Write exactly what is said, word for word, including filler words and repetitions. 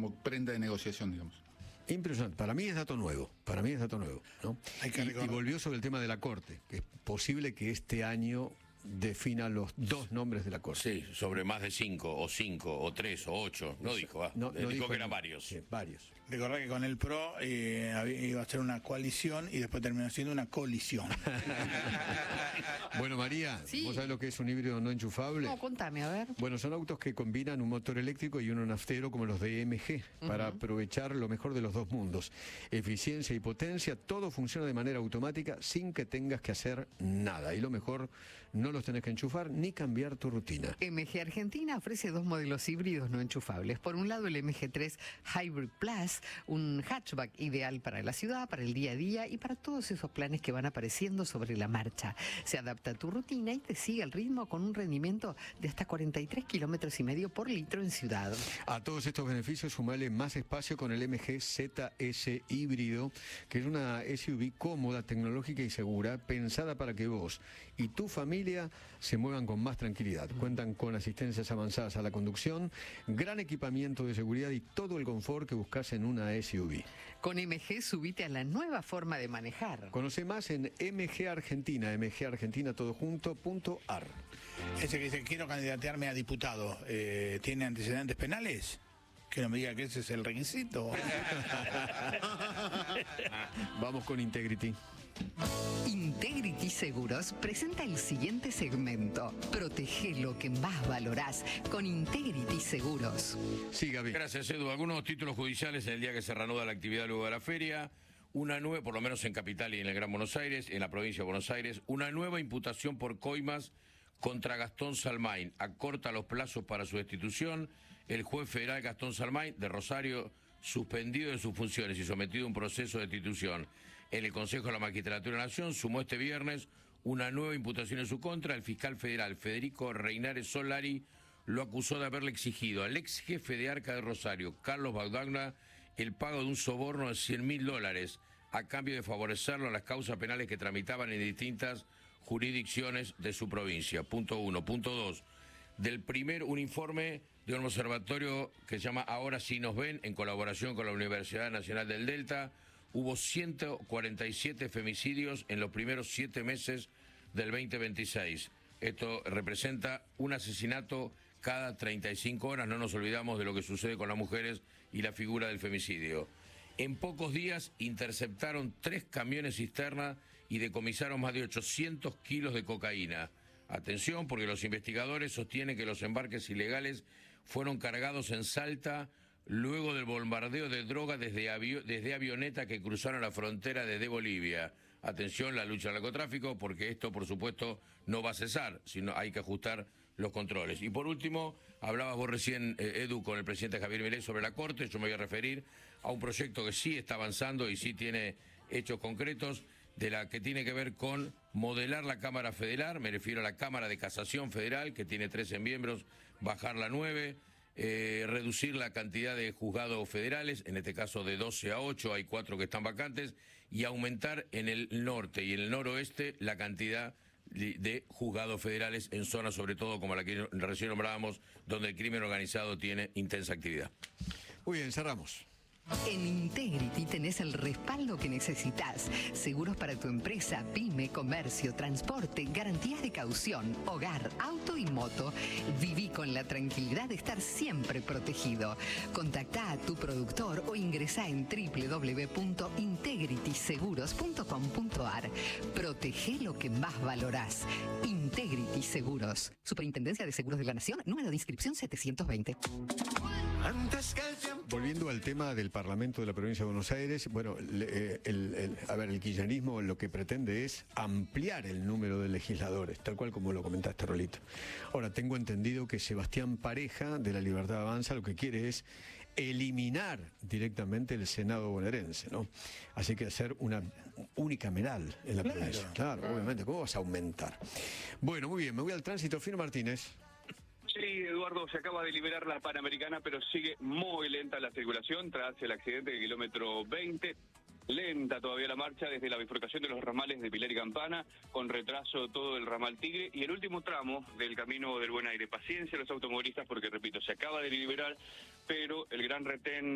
como prenda de negociación, digamos. Impresionante. Para mí es dato nuevo. Para mí es dato nuevo, ¿no? Hay que y, recordar. y volvió sobre el tema de la Corte, que es posible que este año defina los dos nombres de la Corte. Sí, sobre más de cinco, o cinco, o tres, o ocho. No dijo, ah, No, no dijo, dijo que eran ni- varios. Sí, varios. Recordá que con el PRO eh, había- iba a ser una coalición y después terminó siendo una colisión. Bueno, María, Sí. ¿vos sabés lo que es un híbrido no enchufable? No, contame, a ver. Bueno, son autos que combinan un motor eléctrico y uno naftero como los de E M G para aprovechar lo mejor de los dos mundos. Eficiencia y potencia, todo funciona de manera automática sin que tengas que hacer nada. Y lo mejor, no los tenés que enchufar ni cambiar tu rutina. M G Argentina ofrece dos modelos híbridos no enchufables. Por un lado, el M G tres Hybrid Plus, un hatchback ideal para la ciudad, para el día a día y para todos esos planes que van apareciendo sobre la marcha. Se adapta a tu rutina y te sigue el ritmo con un rendimiento de hasta cuarenta y tres kilómetros y medio por litro en ciudad. A todos estos beneficios sumale más espacio con el M G Z S híbrido, que es una S U V cómoda, tecnológica y segura, pensada para que vos y tu familia se muevan con más tranquilidad. Cuentan con asistencias avanzadas a la conducción, gran equipamiento de seguridad y todo el confort que buscas en una S U V. Con M G subite a la nueva forma de manejar. Conoce más en M G Argentina, M G Argentina todo junto, punto ar. Ese que dice, quiero candidatearme a diputado, eh, ¿tiene antecedentes penales? Que no me diga que ese es el requisito. Vamos con Integrity. Integrity Seguros presenta el siguiente segmento. Protege lo que más valorás con Integrity Seguros. Sí, Gaby. Gracias, Edu. Algunos títulos judiciales en el día que se reanuda la actividad luego de la feria. Una nueva, por lo menos en Capital y en el Gran Buenos Aires, en la provincia de Buenos Aires, una nueva imputación por coimas contra Gastón Salmain. Acorta los plazos para su destitución. El juez federal Gastón Salmain de Rosario, suspendido de sus funciones y sometido a un proceso de destitución en el Consejo de la Magistratura de la Nación, sumó este viernes una nueva imputación en su contra. El fiscal federal Federico Reinares Solari lo acusó de haberle exigido al ex jefe de Arca de Rosario, Carlos Baudagna, el pago de un soborno de cien mil dólares a cambio de favorecerlo en las causas penales que tramitaban en distintas jurisdicciones de su provincia. Punto uno. Punto dos. Del primer, un informe de un observatorio que se llama Ahora sí nos ven, en colaboración con la Universidad Nacional del Delta. Hubo ciento cuarenta y siete femicidios en los primeros siete meses del veinte veintiséis. Esto representa un asesinato cada treinta y cinco horas. No nos olvidamos de lo que sucede con las mujeres y la figura del femicidio. En pocos días interceptaron tres camiones cisterna y decomisaron más de ochocientos kilos de cocaína. Atención, porque los investigadores sostienen que los embarques ilegales fueron cargados en Salta luego del bombardeo de droga desde, avio desde avioneta que cruzaron la frontera desde Bolivia. Atención, la lucha al narcotráfico, porque esto, por supuesto, no va a cesar, sino hay que ajustar los controles. Y por último, hablabas vos recién, eh, Edu, con el presidente Javier Milei sobre la Corte. Yo me voy a referir a un proyecto que sí está avanzando y sí tiene hechos concretos, de la que tiene que ver con modelar la Cámara Federal. Me refiero a la Cámara de Casación Federal, que tiene trece miembros, bajarla a nueve, eh, reducir la cantidad de juzgados federales, en este caso de doce a ocho, hay cuatro que están vacantes, y aumentar en el norte y en el noroeste la cantidad de juzgados federales en zonas, sobre todo como la que recién nombrábamos, donde el crimen organizado tiene intensa actividad. Muy bien, cerramos. En Integrity tenés el respaldo que necesitas. Seguros para tu empresa, pyme, comercio, transporte, garantías de caución, hogar, auto y moto. Viví con la tranquilidad de estar siempre protegido. Contactá a tu productor o ingresá en doble u doble u doble u punto integrity seguros punto com punto ar. Protege lo que más valorás. Integrity Seguros. Superintendencia de Seguros de la Nación, número de inscripción setecientos veinte. Antes que el tiempo. Volviendo al tema del Parlamento de la Provincia de Buenos Aires, bueno, el, el, el, a ver, el kirchnerismo lo que pretende es ampliar el número de legisladores, tal cual como lo comentaste, Rolito. Ahora, tengo entendido que Sebastián Pareja, de la Libertad Avanza, lo que quiere es eliminar directamente el Senado bonaerense, ¿no? Así que hacer una unicameral en la Claro. provincia. Claro, obviamente, ¿cómo vas a aumentar? Bueno, muy bien, me voy al tránsito. Fino Martínez. Sí, Eduardo, se acaba de liberar la Panamericana, pero sigue muy lenta la circulación tras el accidente del kilómetro veinte. Lenta todavía la marcha desde la bifurcación de los ramales de Pilar y Campana, con retraso todo el ramal Tigre y el último tramo del camino del Buen Aire. Paciencia a los automovilistas porque, repito, se acaba de liberar, pero el gran retén